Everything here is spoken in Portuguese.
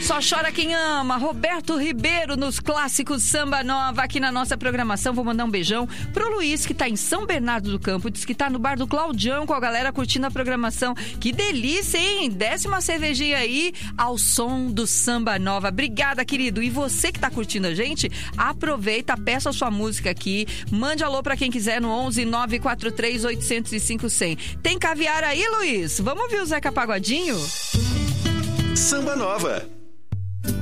Só chora quem ama. Roberto Ribeiro nos clássicos Samba Nova aqui na nossa programação. Vou mandar um beijão pro Luiz, que tá em São Bernardo do Campo. Diz que tá no bar do Claudião com a galera curtindo a programação. Que delícia, hein? 10ª cervejinha aí ao som do Samba Nova. Obrigada, querido. E você que tá curtindo a gente, aproveita, peça a sua música aqui. Mande alô pra quem quiser no 11 943 805 100. Tem caviar aí, Luiz? Vamos ouvir o Zeca Pagodinho? Samba Nova.